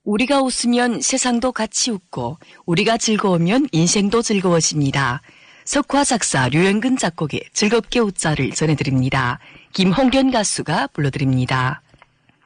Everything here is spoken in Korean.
우리가 웃으면 세상도 같이 웃고 우리가 즐거우면 인생도 즐거워집니다. 석화 작사 류현근 작곡의 즐겁게 웃자를 전해드립니다. 김홍련 가수가 불러드립니다.